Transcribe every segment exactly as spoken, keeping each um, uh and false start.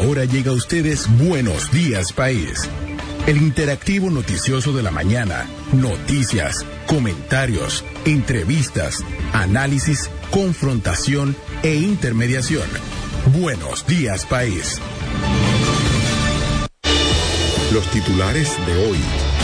Ahora llega a ustedes Buenos Días País, el interactivo noticioso de la mañana. Noticias, comentarios, entrevistas, análisis, confrontación e intermediación. Buenos Días País. Los titulares de hoy.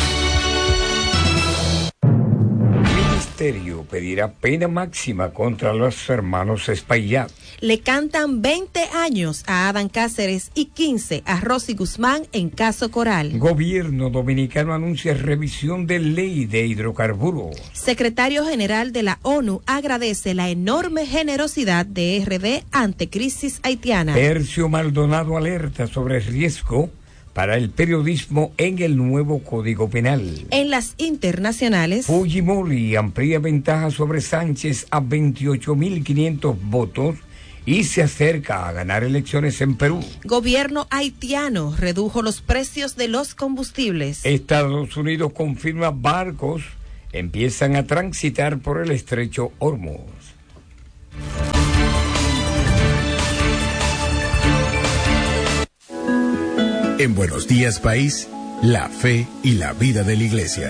Ministerio pedirá pena máxima contra los hermanos Espaillat. Le cantan veinte años a Adán Cáceres y quince a Rosy Guzmán en caso Coral. Gobierno dominicano anuncia revisión de ley de hidrocarburos. Secretario General de la ONU agradece la enorme generosidad de R D ante crisis haitiana. Tercio Maldonado alerta sobre riesgo para el periodismo en el nuevo Código Penal. En las internacionales, Fujimori amplía ventaja sobre Sánchez a veintiocho mil quinientos votos y se acerca a ganar elecciones en Perú. Gobierno haitiano redujo los precios de los combustibles. Estados Unidos confirma barcos empiezan a transitar por el estrecho Hormuz. En Buenos Días País, la fe y la vida de la Iglesia.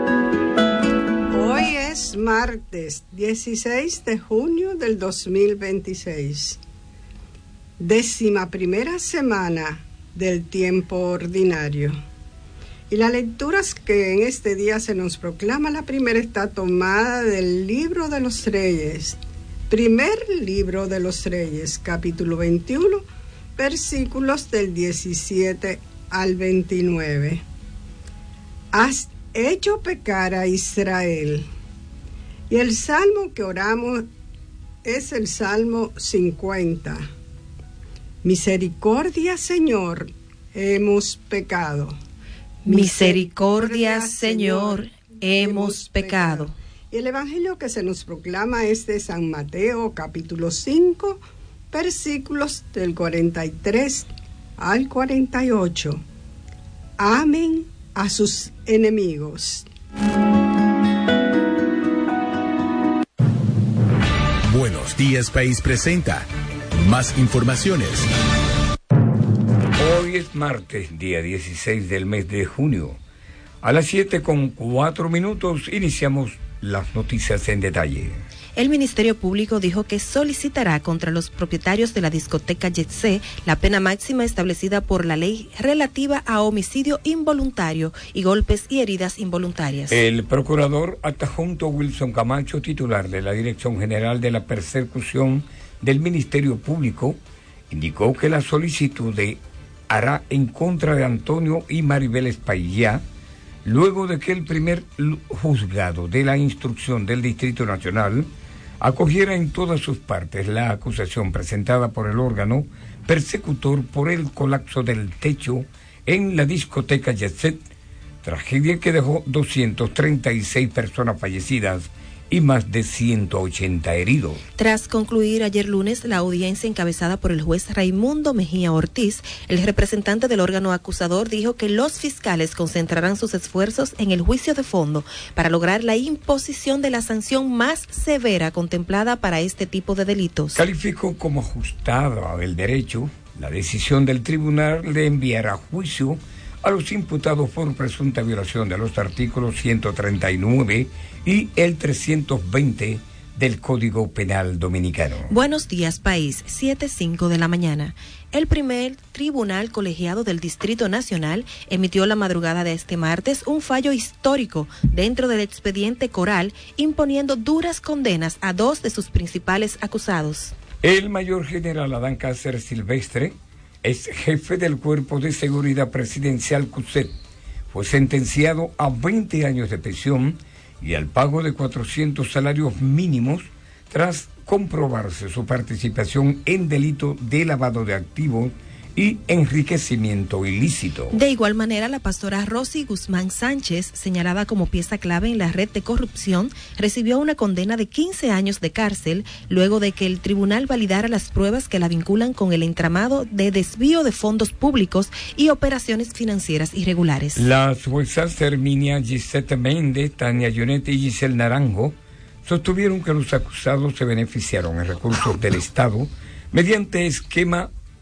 Hoy es martes dieciséis de junio del dos mil veintiséis, décima primera semana del tiempo ordinario. Y las lecturas que en este día se nos proclama, la primera está tomada del libro de los Reyes, primer libro de los Reyes, capítulo veintiuno, versículos del diecisiete al veintinueve. Has hecho pecar a Israel. Y el salmo que oramos es el Salmo cincuenta. Misericordia, Señor, hemos pecado. Misericordia, Señor, hemos pecado. Y el evangelio que se nos proclama es de San Mateo, capítulo cinco, versículos del cuarenta y tres al cuarenta y ocho. Amen a sus enemigos. Buenos Días País presenta más informaciones. Hoy es martes, día dieciséis del mes de junio. A las siete con cuatro minutos iniciamos las noticias en detalle. El Ministerio Público dijo que solicitará contra los propietarios de la discoteca Yetse la pena máxima establecida por la ley relativa a homicidio involuntario y golpes y heridas involuntarias. El procurador adjunto Wilson Camacho, titular de la Dirección General de la Persecución del Ministerio Público, indicó que la solicitud de hará en contra de Antonio y Maribel Espaillat, luego de que el primer juzgado de la instrucción del Distrito Nacional acogiera en todas sus partes la acusación presentada por el órgano persecutor por el colapso del techo en la discoteca Yetse, tragedia que dejó doscientas treinta y seis personas fallecidas y más de ciento ochenta heridos. Tras concluir ayer lunes la audiencia encabezada por el juez Raimundo Mejía Ortiz, el representante del órgano acusador dijo que los fiscales concentrarán sus esfuerzos en el juicio de fondo para lograr la imposición de la sanción más severa contemplada para este tipo de delitos. Calificó como ajustada al derecho la decisión del tribunal de enviar a juicio a los imputados por presunta violación de los artículos ciento treinta y nueve y el trescientos veinte del Código Penal Dominicano. Buenos días, país, siete cinco de la mañana. El primer tribunal colegiado del Distrito Nacional emitió la madrugada de este martes un fallo histórico dentro del expediente Coral, imponiendo duras condenas a dos de sus principales acusados. El mayor general Adán Cáceres Silvestre, es jefe del Cuerpo de Seguridad Presidencial C U S E T, fue sentenciado a veinte años de prisión y al pago de cuatrocientos salarios mínimos tras comprobarse su participación en delito de lavado de activos y enriquecimiento ilícito. De igual manera, la pastora Rosy Guzmán Sánchez, señalada como pieza clave en la red de corrupción, recibió una condena de quince años de cárcel luego de que el tribunal validara las pruebas que la vinculan con el entramado de desvío de fondos públicos y operaciones financieras irregulares. Las juezas Herminia Gisette Méndez, Tania Yonet y Giselle Naranjo sostuvieron que los acusados se beneficiaron en recursos del Estado mediante esquema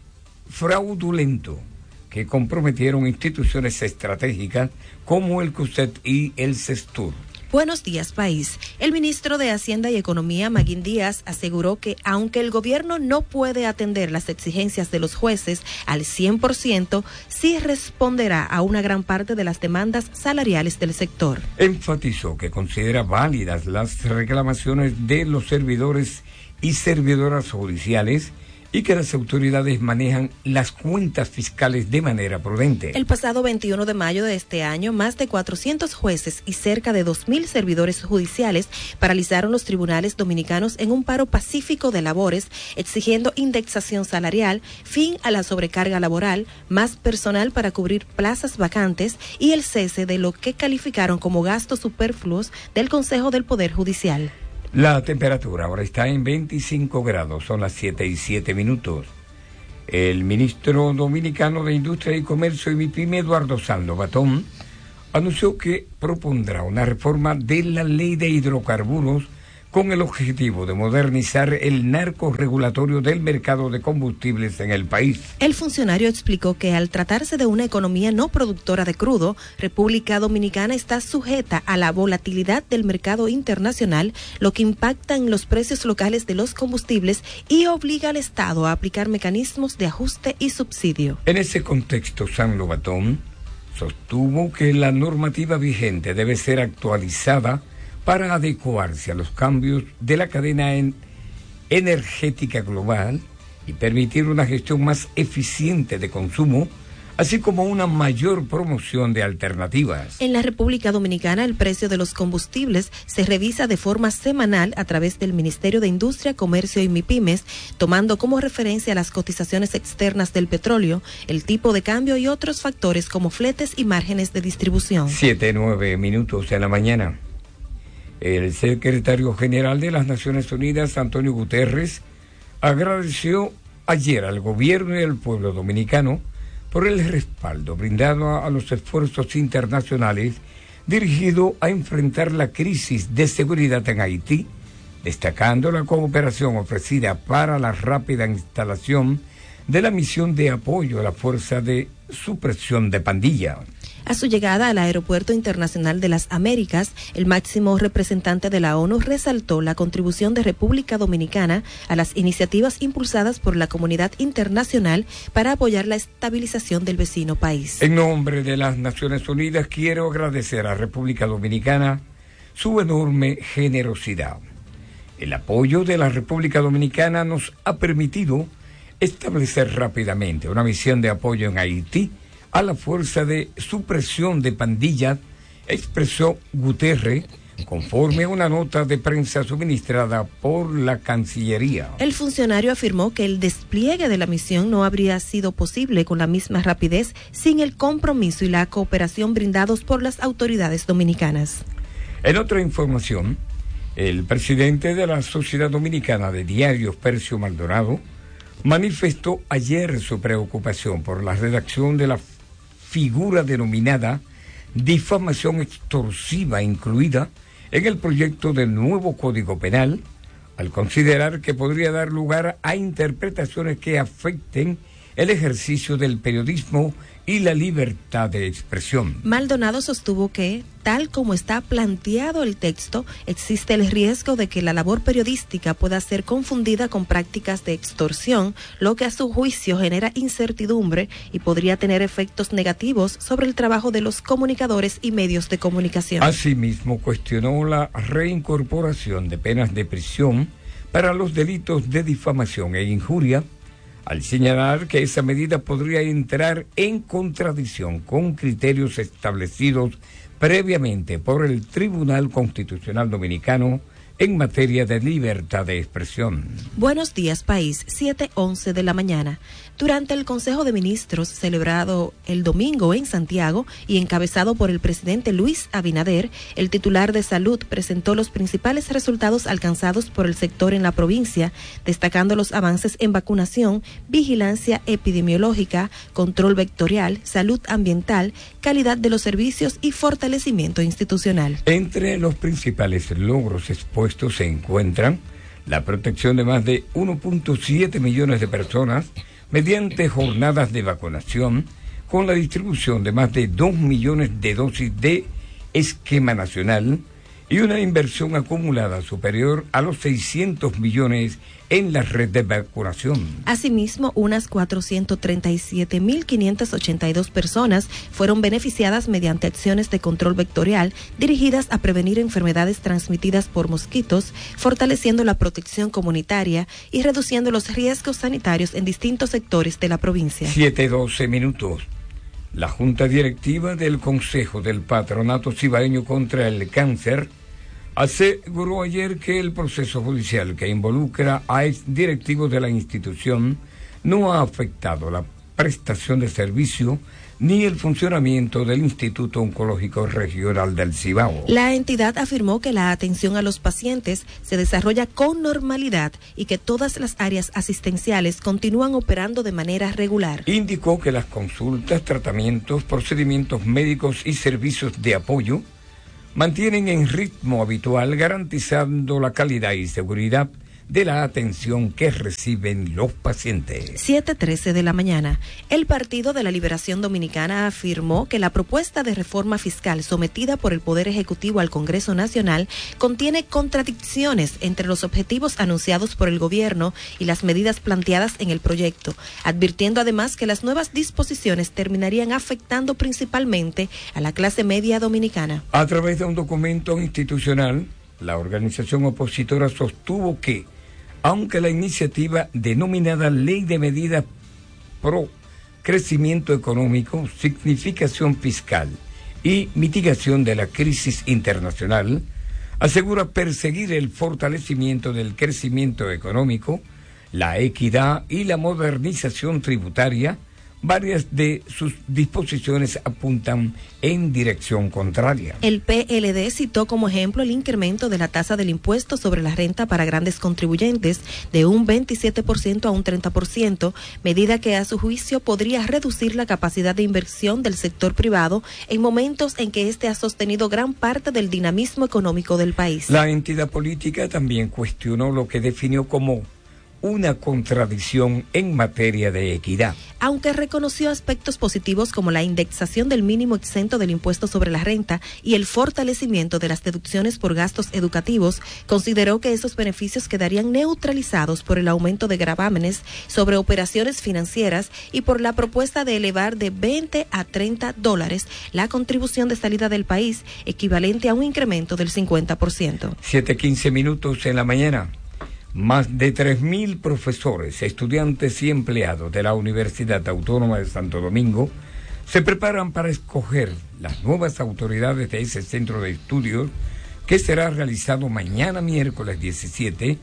fraudulento que comprometieron instituciones estratégicas como el CUSET y el CESTUR. Buenos días, país. El ministro de Hacienda y Economía, Maguín Díaz, aseguró que aunque el gobierno no puede atender las exigencias de los jueces al cien por ciento, sí responderá a una gran parte de las demandas salariales del sector. Enfatizó que considera válidas las reclamaciones de los servidores y servidoras judiciales y que las autoridades manejan las cuentas fiscales de manera prudente. El pasado veintiuno de mayo de este año, más de cuatrocientos jueces y cerca de dos mil servidores judiciales paralizaron los tribunales dominicanos en un paro pacífico de labores, exigiendo indexación salarial, fin a la sobrecarga laboral, más personal para cubrir plazas vacantes y el cese de lo que calificaron como gastos superfluos del Consejo del Poder Judicial. La temperatura ahora está en veinticinco grados, son las siete y siete minutos. El ministro dominicano de Industria y Comercio y MIPYME, Eduardo Sando Batón, anunció que propondrá una reforma de la ley de hidrocarburos con el objetivo de modernizar el marco regulatorio del mercado de combustibles en el país. El funcionario explicó que al tratarse de una economía no productora de crudo, República Dominicana está sujeta a la volatilidad del mercado internacional, lo que impacta en los precios locales de los combustibles y obliga al Estado a aplicar mecanismos de ajuste y subsidio. En ese contexto, San Lobatón sostuvo que la normativa vigente debe ser actualizada para adecuarse a los cambios de la cadena en energética global y permitir una gestión más eficiente de consumo, así como una mayor promoción de alternativas. En la República Dominicana, el precio de los combustibles se revisa de forma semanal a través del Ministerio de Industria, Comercio y MIPYMES, tomando como referencia las cotizaciones externas del petróleo, el tipo de cambio y otros factores como fletes y márgenes de distribución. Siete, nueve minutos en la mañana. El secretario general de las Naciones Unidas, Antonio Guterres, agradeció ayer al gobierno y al pueblo dominicano por el respaldo brindado a, a los esfuerzos internacionales dirigido a enfrentar la crisis de seguridad en Haití, destacando la cooperación ofrecida para la rápida instalación de la misión de apoyo a la Fuerza de Supresión de Pandilla. A su llegada al Aeropuerto Internacional de las Américas, el máximo representante de la ONU resaltó la contribución de República Dominicana a las iniciativas impulsadas por la comunidad internacional para apoyar la estabilización del vecino país. En nombre de las Naciones Unidas, quiero agradecer a República Dominicana su enorme generosidad. El apoyo de la República Dominicana nos ha permitido establecer rápidamente una misión de apoyo en Haití a la Fuerza de Supresión de Pandillas, expresó Guterres, conforme a una nota de prensa suministrada por la Cancillería. El funcionario afirmó que el despliegue de la misión no habría sido posible con la misma rapidez sin el compromiso y la cooperación brindados por las autoridades dominicanas. En otra información, el presidente de la Sociedad Dominicana de Diarios, Percio Maldonado, manifestó ayer su preocupación por la redacción de la figura denominada difamación extorsiva incluida en el proyecto del nuevo Código Penal, al considerar que podría dar lugar a interpretaciones que afecten el ejercicio del periodismo y la libertad de expresión. Maldonado sostuvo que, tal como está planteado el texto, existe el riesgo de que la labor periodística pueda ser confundida con prácticas de extorsión, lo que a su juicio genera incertidumbre y podría tener efectos negativos sobre el trabajo de los comunicadores y medios de comunicación. Asimismo, cuestionó la reincorporación de penas de prisión para los delitos de difamación e injuria, al señalar que esa medida podría entrar en contradicción con criterios establecidos previamente por el Tribunal Constitucional Dominicano en materia de libertad de expresión. Buenos días, país, siete once de la mañana. Durante el Consejo de Ministros celebrado el domingo en Santiago y encabezado por el presidente Luis Abinader, el titular de Salud presentó los principales resultados alcanzados por el sector en la provincia, destacando los avances en vacunación, vigilancia epidemiológica, control vectorial, salud ambiental, calidad de los servicios y fortalecimiento institucional. Entre los principales logros expuestos se encuentran la protección de más de uno punto siete millones de personas mediante jornadas de vacunación con la distribución de más de dos millones de dosis de esquema nacional y una inversión acumulada superior a los seiscientos millones en la red de vacunación. Asimismo, unas cuatrocientos treinta y siete mil quinientas ochenta y dos personas fueron beneficiadas mediante acciones de control vectorial dirigidas a prevenir enfermedades transmitidas por mosquitos, fortaleciendo la protección comunitaria y reduciendo los riesgos sanitarios en distintos sectores de la provincia. siete doce minutos. La Junta Directiva del Consejo del Patronato Cibaeño contra el Cáncer aseguró ayer que el proceso judicial que involucra a exdirectivos de la institución no ha afectado la prestación de servicio ni el funcionamiento del Instituto Oncológico Regional del Cibao. La entidad afirmó que la atención a los pacientes se desarrolla con normalidad y que todas las áreas asistenciales continúan operando de manera regular. Indicó que las consultas, tratamientos, procedimientos médicos y servicios de apoyo mantienen en ritmo habitual, garantizando la calidad y seguridad de la atención que reciben los pacientes. siete trece de la mañana. El Partido de la Liberación Dominicana afirmó que la propuesta de reforma fiscal sometida por el Poder Ejecutivo al Congreso Nacional contiene contradicciones entre los objetivos anunciados por el gobierno y las medidas planteadas en el proyecto, advirtiendo además que las nuevas disposiciones terminarían afectando principalmente a la clase media dominicana. A través de un documento institucional, la organización opositora sostuvo que, aunque la iniciativa denominada Ley de Medidas Pro Crecimiento Económico, Significación Fiscal y Mitigación de la Crisis Internacional, asegura perseguir el fortalecimiento del crecimiento económico, la equidad y la modernización tributaria, varias de sus disposiciones apuntan en dirección contraria. El P L D citó como ejemplo el incremento de la tasa del impuesto sobre la renta para grandes contribuyentes de un veintisiete por ciento a un treinta por ciento, medida que a su juicio podría reducir la capacidad de inversión del sector privado en momentos en que éste ha sostenido gran parte del dinamismo económico del país. La entidad política también cuestionó lo que definió como una contradicción en materia de equidad. Aunque reconoció aspectos positivos como la indexación del mínimo exento del impuesto sobre la renta y el fortalecimiento de las deducciones por gastos educativos, consideró que esos beneficios quedarían neutralizados por el aumento de gravámenes sobre operaciones financieras y por la propuesta de elevar de veinte a treinta dólares la contribución de salida del país, equivalente a un incremento del cincuenta por ciento. siete quince minutos en la mañana. Más de tres mil profesores, estudiantes y empleados de la Universidad Autónoma de Santo Domingo se preparan para escoger las nuevas autoridades de ese centro de estudios que será realizado mañana miércoles diecisiete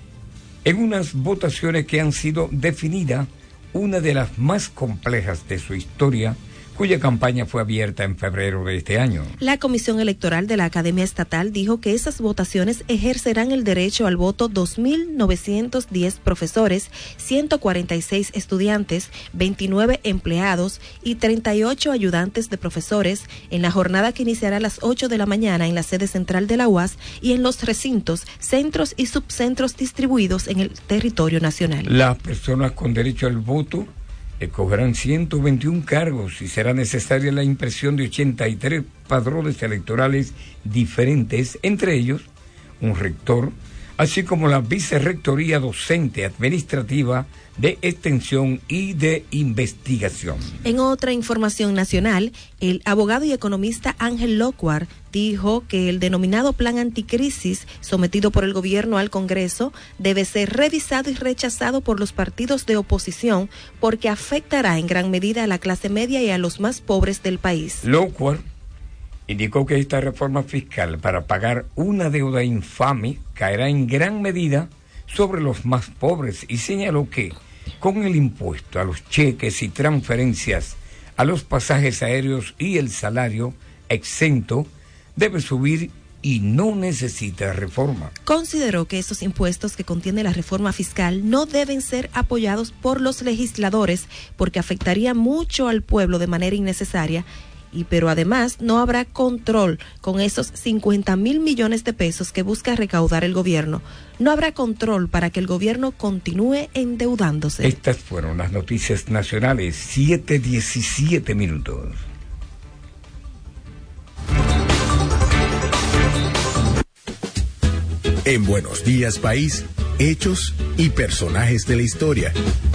en unas votaciones que han sido definidas una de las más complejas de su historia, cuya campaña fue abierta en febrero de este año. La Comisión Electoral de la Academia Estatal dijo que esas votaciones ejercerán el derecho al voto dos mil novecientos diez profesores, ciento cuarenta y seis estudiantes, veintinueve empleados y treinta y ocho ayudantes de profesores en la jornada que iniciará a las ocho de la mañana en la sede central de la U A S y en los recintos, centros y subcentros distribuidos en el territorio nacional. Las personas con derecho al voto escogerán ciento veintiún cargos y será necesaria la impresión de ochenta y tres padrones electorales diferentes, entre ellos un rector, así como la vicerrectoría docente, administrativa, de extensión y de investigación. En otra información nacional, el abogado y economista Ángel Locuar dijo que el denominado plan anticrisis sometido por el gobierno al Congreso debe ser revisado y rechazado por los partidos de oposición porque afectará en gran medida a la clase media y a los más pobres del país. Locuar indicó que esta reforma fiscal para pagar una deuda infame caerá en gran medida sobre los más pobres y señaló que con el impuesto a los cheques y transferencias a los pasajes aéreos y el salario exento debe subir y no necesita reforma. Consideró que esos impuestos que contiene la reforma fiscal no deben ser apoyados por los legisladores porque afectaría mucho al pueblo de manera innecesaria Y pero además no habrá control con esos cincuenta mil millones de pesos que busca recaudar el gobierno. No habrá control para que el gobierno continúe endeudándose. Estas fueron las noticias nacionales, siete diecisiete minutos. En Buenos Días País, hechos y personajes de la historia.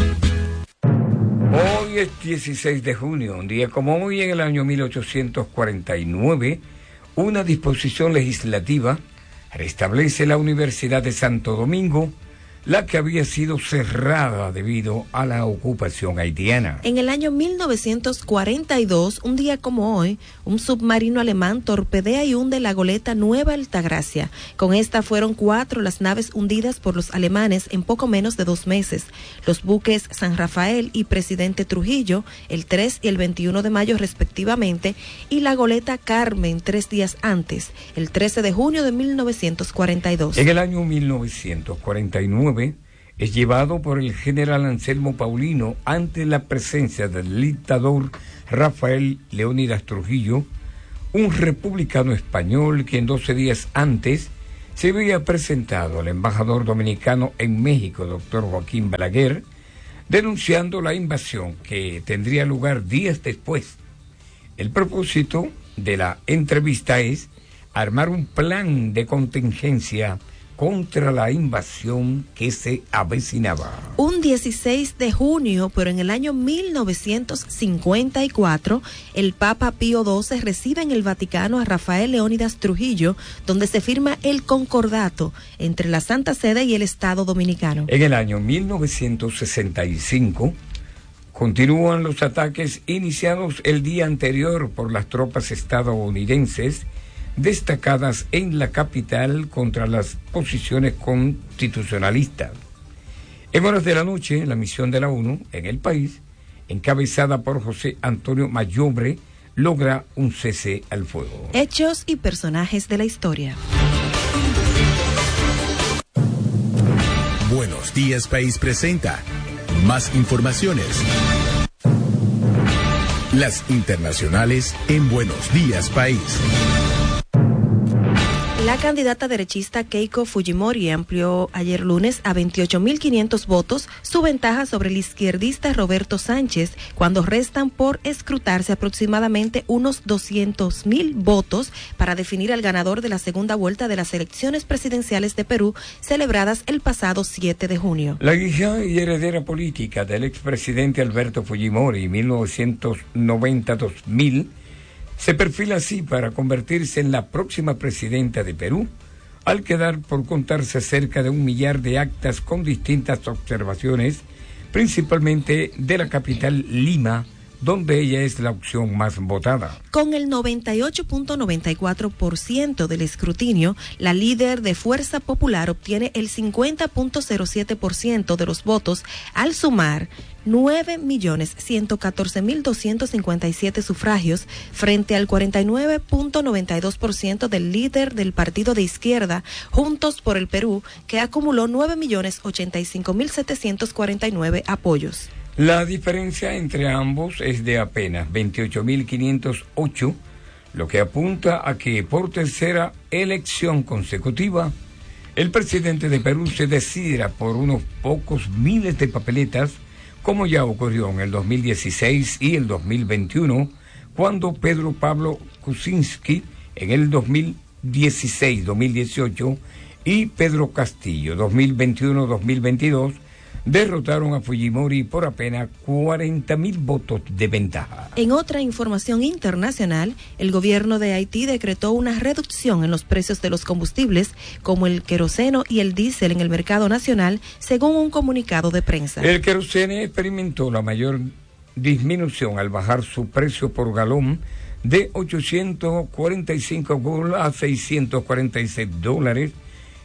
Hoy es dieciséis de junio, un día como hoy en el año mil ochocientos cuarenta y nueve, una disposición legislativa restablece la Universidad de Santo Domingo, la que había sido cerrada debido a la ocupación haitiana. En el año mil novecientos cuarenta y dos, un día como hoy, un submarino alemán torpedea y hunde la goleta Nueva Altagracia. Con esta fueron cuatro las naves hundidas por los alemanes en poco menos de dos meses. Los buques San Rafael y Presidente Trujillo, el tres y el veintiuno de mayo respectivamente, y la goleta Carmen tres días antes, el trece de junio de mil novecientos cuarenta y dos. En el año mil novecientos cuarenta y nueve, es llevado por el general Anselmo Paulino ante la presencia del dictador Rafael Leónidas Trujillo, un republicano español que en doce días antes se había presentado al embajador dominicano en México, doctor Joaquín Balaguer, denunciando la invasión que tendría lugar días después. El propósito de la entrevista es armar un plan de contingencia contra la invasión que se avecinaba. Un dieciséis de junio, pero en el año mil novecientos cincuenta y cuatro, el Papa Pío doce recibe en el Vaticano a Rafael Leónidas Trujillo, donde se firma el concordato entre la Santa Sede y el Estado Dominicano. En el año mil novecientos sesenta y cinco, continúan los ataques iniciados el día anterior por las tropas estadounidenses destacadas en la capital contra las posiciones constitucionalistas. En horas de la noche, la misión de la ONU en el país, encabezada por José Antonio Mayobre, logra un cese al fuego. Hechos y personajes de la historia. Buenos Días País presenta más informaciones. Las internacionales en Buenos Días País. La candidata derechista Keiko Fujimori amplió ayer lunes a veintiocho mil quinientos votos su ventaja sobre el izquierdista Roberto Sánchez, cuando restan por escrutarse aproximadamente unos doscientos mil votos para definir al ganador de la segunda vuelta de las elecciones presidenciales de Perú, celebradas el pasado siete de junio. La hija y heredera política del expresidente Alberto Fujimori, mil novecientos noventa a dos mil, se perfila así para convertirse en la próxima presidenta de Perú, al quedar por contarse cerca de un millar de actas con distintas observaciones, principalmente de la capital Lima, donde ella es la opción más votada. Con el noventa y ocho punto noventa y cuatro por ciento del escrutinio, la líder de Fuerza Popular obtiene el cincuenta punto cero siete por ciento de los votos, al sumar nueve millones ciento catorce mil doscientos cincuenta y siete sufragios frente al cuarenta y nueve punto noventa y dos por ciento del líder del partido de izquierda Juntos por el Perú, que acumuló nueve millones ochenta y cinco mil setecientos cuarenta y nueve apoyos. La diferencia entre ambos es de apenas veintiocho mil quinientos ocho, lo que apunta a que por tercera elección consecutiva el presidente de Perú se decidirá por unos pocos miles de papeletas, como ya ocurrió en el dos mil dieciséis y el dos mil veintiuno, cuando Pedro Pablo Kuczynski en el dos mil dieciséis dos mil dieciocho y Pedro Castillo dos mil veintiuno dos mil veintidós derrotaron a Fujimori por apenas cuarenta mil votos de ventaja. En otra información internacional, el gobierno de Haití decretó una reducción en los precios de los combustibles, como el queroseno y el diésel en el mercado nacional, según un comunicado de prensa. El queroseno experimentó la mayor disminución al bajar su precio por galón de ochocientos cuarenta y cinco a seiscientos cuarenta y seis dólares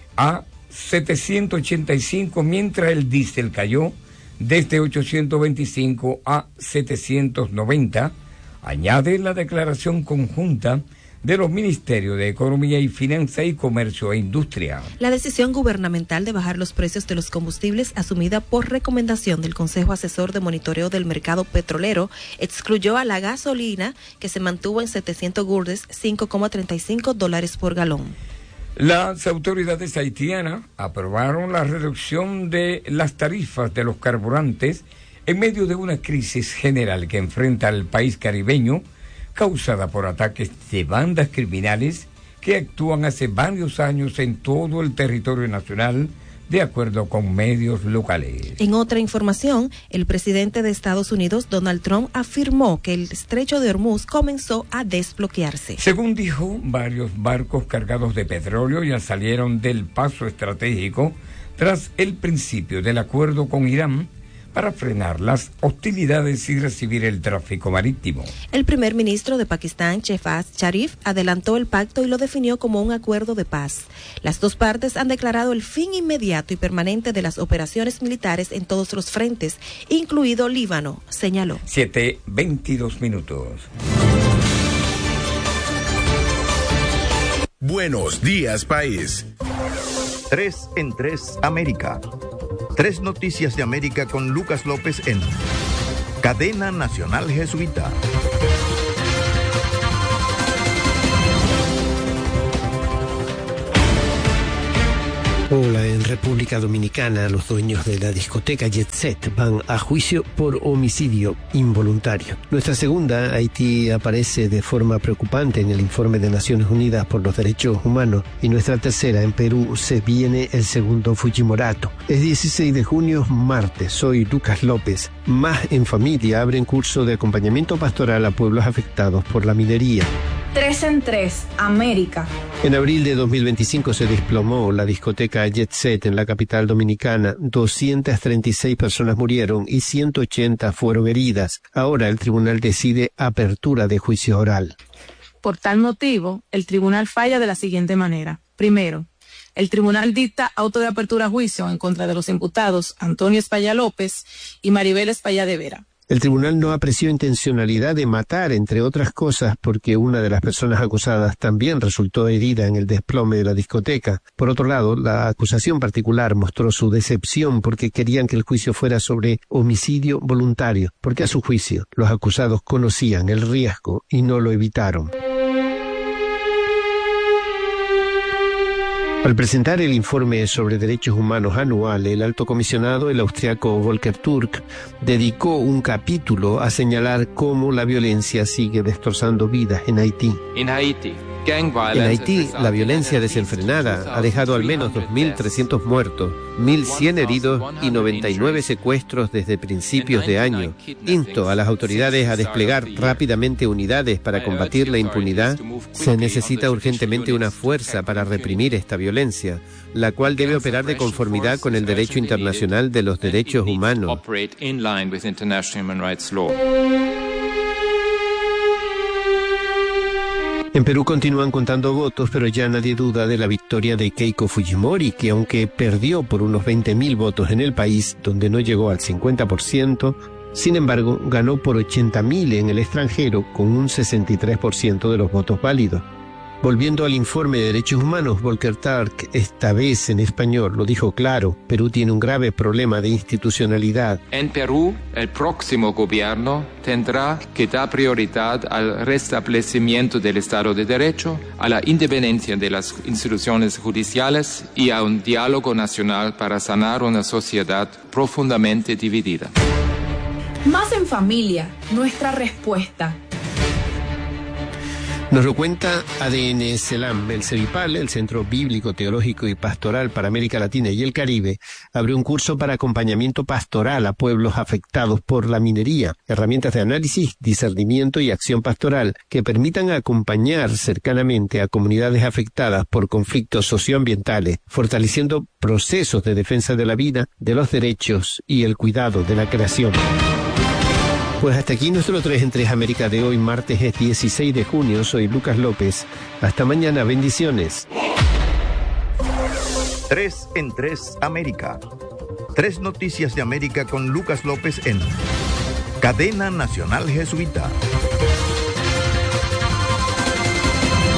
a setecientos ochenta y cinco, mientras el diésel cayó desde ochocientos veinticinco a setecientos noventa, añade la declaración conjunta de los Ministerios de Economía y Finanza y Comercio e Industria. La decisión gubernamental de bajar los precios de los combustibles, asumida por recomendación del Consejo Asesor de Monitoreo del Mercado Petrolero, excluyó a la gasolina, que se mantuvo en setecientos gurdes, cinco coma treinta y cinco dólares por galón. Las autoridades haitianas aprobaron la reducción de las tarifas de los carburantes en medio de una crisis general que enfrenta al país caribeño, causada por ataques de bandas criminales que actúan hace varios años en todo el territorio nacional, de acuerdo con medios locales. En otra información, el presidente de Estados Unidos, Donald Trump, afirmó que el estrecho de Hormuz comenzó a desbloquearse. Según dijo, varios barcos cargados de petróleo ya salieron del paso estratégico tras el principio del acuerdo con Irán para frenar las hostilidades y recibir el tráfico marítimo. El primer ministro de Pakistán, Shehbaz Sharif, adelantó el pacto y lo definió como un acuerdo de paz. Las dos partes han declarado el fin inmediato y permanente de las operaciones militares en todos los frentes, incluido Líbano, señaló. siete veintidós minutos. Buenos días, país. Tres en tres América. Tres noticias de América con Lucas López en Cadena Nacional Jesuita. Hola, en República Dominicana los dueños de la discoteca Jet Set van a juicio por homicidio involuntario. Nuestra segunda, Haití, aparece de forma preocupante en el informe de Naciones Unidas por los Derechos Humanos, y nuestra tercera, en Perú, se viene el segundo Fujimorato. Es dieciséis de junio, martes. Soy Lucas López. Más en Familia abren curso de acompañamiento pastoral a pueblos afectados por la minería. Tres en tres, América. En abril de dos mil veinticinco se desplomó la discoteca Jet Set en la capital dominicana. doscientas treinta y seis personas murieron y ciento ochenta fueron heridas. Ahora el tribunal decide apertura de juicio oral. Por tal motivo, el tribunal falla de la siguiente manera. Primero, el tribunal dicta auto de apertura a juicio en contra de los imputados Antonio Espalla López y Maribel Espalla de Vera. El tribunal no apreció intencionalidad de matar, entre otras cosas, porque una de las personas acusadas también resultó herida en el desplome de la discoteca. Por otro lado, la acusación particular mostró su decepción porque querían que el juicio fuera sobre homicidio voluntario, porque a su juicio los acusados conocían el riesgo y no lo evitaron. Al presentar el informe sobre derechos humanos anual, el alto comisionado, el austriaco Volker Turk, dedicó un capítulo a señalar cómo la violencia sigue destrozando vidas en Haití. En Haití, En Haití, la violencia desenfrenada ha dejado al menos dos mil trescientos muertos, mil cien heridos y noventa y nueve secuestros desde principios de año. Insto a las autoridades a desplegar rápidamente unidades para combatir la impunidad. Se necesita urgentemente una fuerza para reprimir esta violencia, la cual debe operar de conformidad con el derecho internacional de los derechos humanos. En Perú continúan contando votos, pero ya nadie duda de la victoria de Keiko Fujimori, que aunque perdió por unos veinte mil votos en el país, donde no llegó al cincuenta por ciento, sin embargo, ganó por ochenta mil en el extranjero, con un sesenta y tres por ciento de los votos válidos. Volviendo al informe de derechos humanos, Volker Turk, esta vez en español, lo dijo claro: Perú tiene un grave problema de institucionalidad. En Perú, el próximo gobierno tendrá que dar prioridad al restablecimiento del Estado de Derecho, a la independencia de las instituciones judiciales y a un diálogo nacional para sanar una sociedad profundamente dividida. Más en Familia, nuestra respuesta. Nos lo cuenta A D N CELAM. El CEVIPAL, el Centro Bíblico, Teológico y Pastoral para América Latina y el Caribe, abrió un curso para acompañamiento pastoral a pueblos afectados por la minería, herramientas de análisis, discernimiento y acción pastoral que permitan acompañar cercanamente a comunidades afectadas por conflictos socioambientales, fortaleciendo procesos de defensa de la vida, de los derechos y el cuidado de la creación. Pues hasta aquí nuestro tres en tres América de hoy, martes es dieciséis de junio. Soy Lucas López. Hasta mañana, bendiciones. Tres en tres América. Tres noticias de América con Lucas López en Cadena Nacional Jesuita.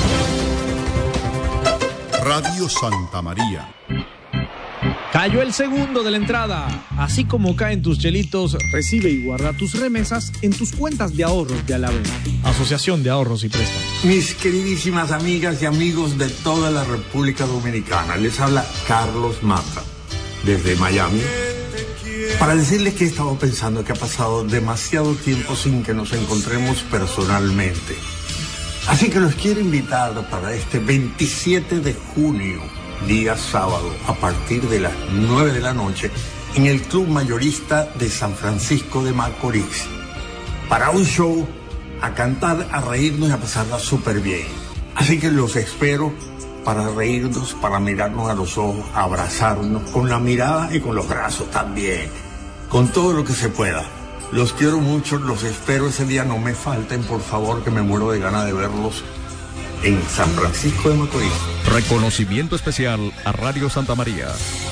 Radio Santa María. Cayó el segundo de la entrada. Así como caen tus chelitos, recibe y guarda tus remesas en tus cuentas de ahorros de Alavena. Asociación de Ahorros y Préstamos. Mis queridísimas amigas y amigos de toda la República Dominicana, les habla Carlos Mata, desde Miami, para decirles que he estado pensando que ha pasado demasiado tiempo sin que nos encontremos personalmente. Así que los quiero invitar para este veintisiete de junio, día sábado, a partir de las nueve de la noche, en el Club Mayorista de San Francisco de Macorís, para un show, a cantar, a reírnos y a pasarla súper bien. Así que los espero para reírnos, para mirarnos a los ojos, a abrazarnos, con la mirada y con los brazos también, con todo lo que se pueda. Los quiero mucho, los espero ese día, no me falten, por favor, que me muero de ganas de verlos en San Francisco de Macorís. Reconocimiento especial a Radio Santa María.